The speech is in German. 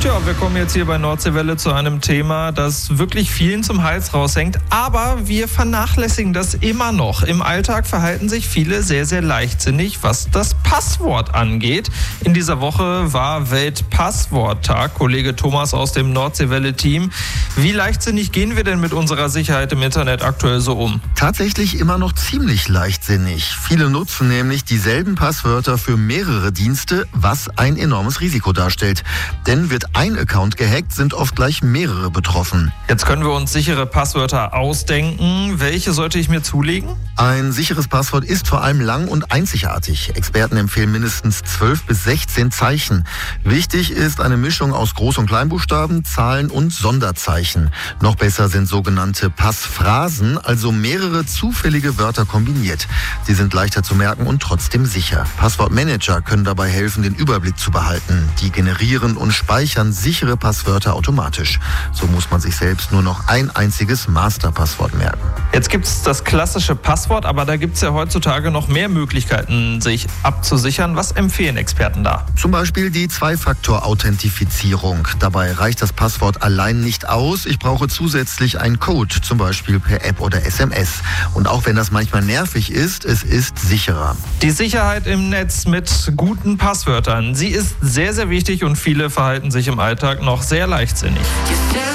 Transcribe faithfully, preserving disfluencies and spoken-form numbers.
Tja, wir kommen jetzt hier bei Nordseewelle zu einem Thema, das wirklich vielen zum Hals raushängt. Aber wir vernachlässigen das immer noch. Im Alltag verhalten sich viele sehr, sehr leichtsinnig, was das Passwort angeht. In dieser Woche war Weltpassworttag. Kollege Thomas aus dem Nordseewelle-Team. Wie leichtsinnig gehen wir denn mit unserer Sicherheit im Internet aktuell so um? Tatsächlich immer noch ziemlich leichtsinnig. Viele nutzen nämlich dieselben Passwörter für mehrere Dienste, was ein enormes Risiko darstellt. Denn wird ein Account gehackt, sind oft gleich mehrere betroffen. Jetzt können wir uns sichere Passwörter ausdenken. Welche sollte ich mir zulegen? Ein sicheres Passwort ist vor allem lang und einzigartig. Experten empfehlen mindestens zwölf bis sechzehn Zeichen. Wichtig ist eine Mischung aus Groß- und Kleinbuchstaben, Zahlen und Sonderzeichen. Noch besser sind sogenannte Passphrasen, also mehrere zufällige Wörter kombiniert. Sie sind leichter zu merken und trotzdem sicher. Passwortmanager können dabei helfen, den Überblick zu behalten. Die generieren und speichern sichere Passwörter automatisch. So muss man sich selbst nur noch ein einziges Masterpasswort merken. Jetzt gibt es das klassische Passwort, aber da gibt es ja heutzutage noch mehr Möglichkeiten, sich abzusichern. Was empfehlen Experten da? Zum Beispiel die Zwei-Faktor-Authentifizierung. Dabei reicht das Passwort allein nicht aus. Ich brauche zusätzlich einen Code, zum Beispiel per App oder S M S. Und auch wenn das manchmal nervig ist, es ist sicherer. Die Sicherheit im Netz mit guten Passwörtern, sie ist sehr, sehr wichtig und viele verhalten sich im Alltag noch sehr leichtsinnig.